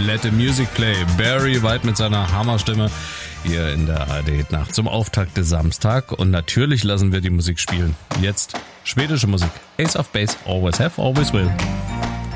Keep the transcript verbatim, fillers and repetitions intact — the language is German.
Let the Music Play. Barry White mit seiner Hammerstimme hier in der A R D-Nacht zum Auftakt des Samstag. Und natürlich lassen wir die Musik spielen. Jetzt schwedische Musik. Ace of Base, always have, always will.